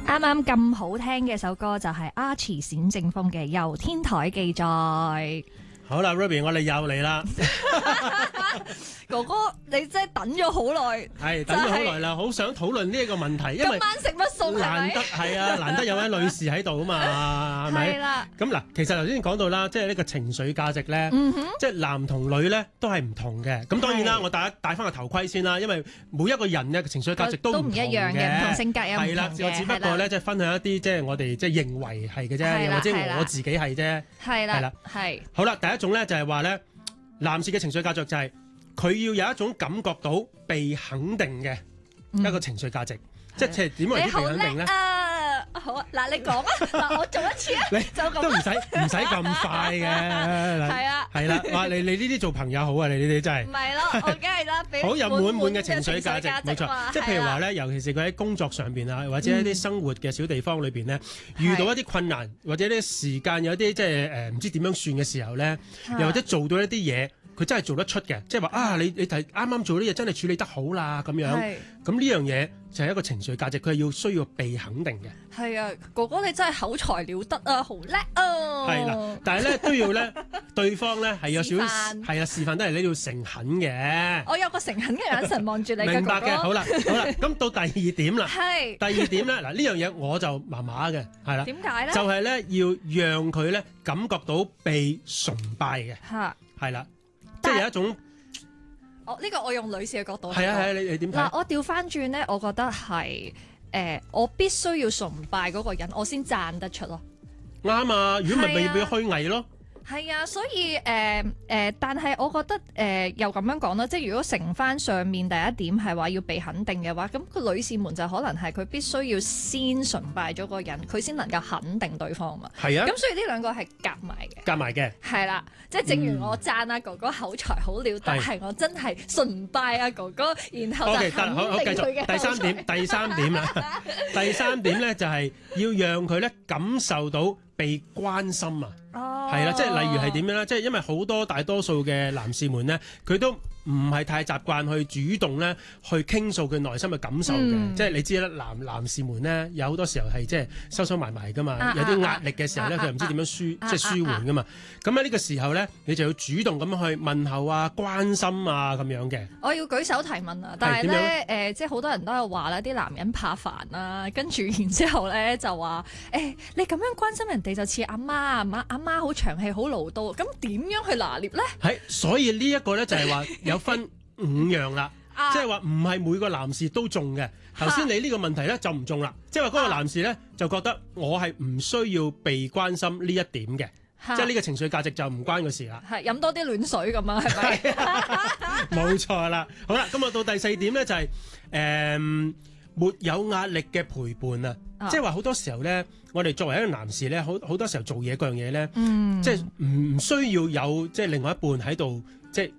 啱啱咁好聽嘅首歌就係 Archie 冼靖峰嘅《由天台記載》。 好啦 ，Ruby， 我哋又嚟啦。 哥哥，你真係等咗好耐， 係等咗好耐啦，好想討論呢一個問題，因為今晚食乜餸難得係啊，難得有位女士喺度啊嘛，係咪？ 係啦。 咁嗱，其實頭先講到啦，即係呢個情緒價值咧，即係男同女咧都係唔同嘅。咁當然啦，我戴翻個頭盔先啦，因為每一個人嘅情緒價值都唔一樣嘅，唔同性格有唔同嘅。 係啦，我只不過咧即係分享一啲即係我哋即係認為係嘅啫，或者我自己係啫。 係啦， 係啦， 係。 好啦，第一種咧就係話咧，男士嘅情緒價值就係佢要有一種感覺到被肯定嘅一個情緒價值，即係點為之被肯定咧？ 好啊，嗱，你講啊，嗱，我做一次啊， 你就咁都唔使咁快嘅， 係啊， 係啦，哇，你呢啲做朋友好啊，你呢啲真係， 唔係咯，我梗係啦，俾好有滿滿嘅情緒價值，冇錯，即係譬如話咧，尤其是佢喺工作上邊啊，或者一啲生活嘅小地方裏邊咧，遇到一啲困難或者啲時間有啲即係唔知點樣算嘅時候咧，又或者做到一啲嘢。佢真係做得出嘅，即係話啊！你睇啱啱做啲嘢真係處理得好啦咁樣，咁呢樣嘢就係一個情緒價值，佢係需要被肯定嘅。 係啊，哥哥你真係口才了得啊，好叻啊！ 係啦，但係咧都要咧，對方咧係有少少係啊，示範得嚟你要誠懇嘅。 我有個誠懇嘅眼神望住你嘅， 明白嘅，好啦，咁到第二點啦。 係第二點咧，嗱呢樣嘢我就麻麻嘅，係啦。 點解咧？ 就係咧要讓佢咧感覺到被崇拜嘅。 嚇， 係啦。即係有一種， 呢個我用女士嘅角度係啊係啊，你點睇？ 嗱，我調翻轉咧，我覺得係我必須要崇拜嗰個人，我先讚得出咯。 啱啊！如果唔係，咪變虛偽咯。 係啊，所以但係我覺得又咁樣講啦，即係如果乘翻上面第一點係話要被肯定嘅話，咁個女士們就可能係佢必須要先崇拜咗個人，佢先能夠肯定對方嘛。 係啊， 咁所以呢兩個係夾埋嘅。 夾埋嘅。 係啦，即係正如我讚阿哥哥口才好了得，係我真係崇拜阿哥哥，然後就肯定佢嘅。 第三點啦，第三點咧就係要讓佢咧感受到被關心啊。係啦，即係例如係點樣咧？即係因為好多大多數嘅男士們咧，佢都唔係太習慣去主動咧去傾訴佢內心嘅感受嘅。即係你知啦，男士們咧有好多時候係即係收埋埋噶嘛，有啲壓力嘅時候咧，佢又唔知點樣即係舒緩噶嘛。咁喺呢個時候咧，你就要主動咁樣去問候啊、關心啊咁樣嘅。 我要舉手提問啊！但係咧即係好多人都有話咧，啲男人怕煩啊，跟住然之後咧就話你咁樣關心人哋就似阿媽好長氣好嘮叨，咁點樣去拿捏咧？係， 所以呢一個咧就係話有分5樣啦，即係話唔係每個男士都中嘅。頭先你呢個問題咧就唔中啦，即係話嗰個男士咧就覺得我係唔需要被關心呢一點嘅，即係呢個情緒價值就唔關個事啦。 係飲多啲暖水咁啊，係咪？ 冇錯啦。好啦，咁啊到第4點咧就係沒有壓力嘅陪伴啊。即係話好多時候咧，我哋作為一個男士咧，好多時候做嘢嗰樣嘢咧，即係唔需要有即係另外一半喺度，即係